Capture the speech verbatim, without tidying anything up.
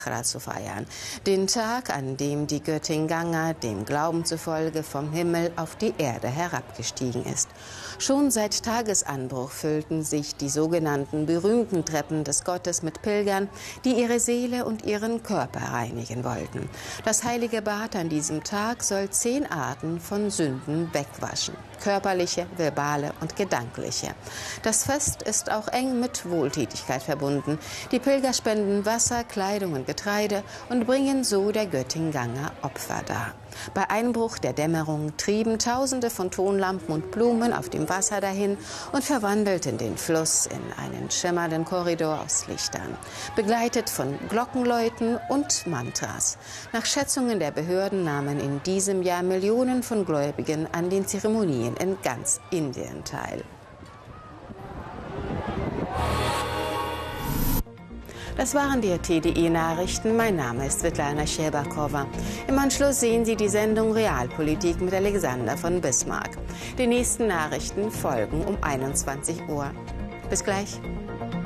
zu feiern, den Tag, an dem die Göttin Ganga dem Glauben zufolge vom Himmel auf die Erde herabgestiegen ist. Schon seit Tagesanbruch füllten sich die sogenannten berühmten Treppen des Gottes mit Pilgern, die ihre Seele und ihren Körper reinigen wollten. Das heilige Bad an diesem Tag soll zehn Arten von Sünden wegwaschen: körperliche, verbale und gedankliche. Das Fest ist auch eng mit Wohltätigkeit verbunden. Die Pilger spenden Wasser, Kleidung und Getreide und bringen so der Göttin Ganga Opfer dar. Bei Einbruch der Dämmerung trieben Tausende von Tonlampen und Blumen auf dem Wasser dahin und verwandelten den Fluss in einen schimmernden Korridor aus Lichtern, begleitet von Glockenläuten und Mantras. Nach Schätzungen der Behörden nahmen in diesem Jahr Millionen von Gläubigen an den Zeremonien in ganz Indien teil. Das waren die T D E-Nachrichten. Mein Name ist Svetlana Scherbakova. Im Anschluss sehen Sie die Sendung Realpolitik mit Alexander von Bismarck. Die nächsten Nachrichten folgen um einundzwanzig Uhr. Bis gleich.